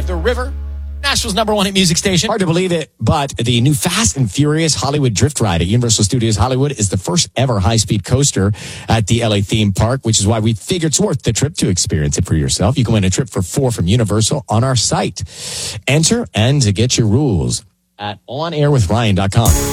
95.5 The River, Nashville's #1 hit music station. Hard to believe it, but the new Fast and Furious Hollywood Drift Ride at Universal Studios Hollywood is the first ever high-speed coaster at the LA theme park, which is why we figured it's worth the trip to experience it for yourself. You can win a trip for 4 from Universal on our site. Enter and get your rules at onairwithryan.com.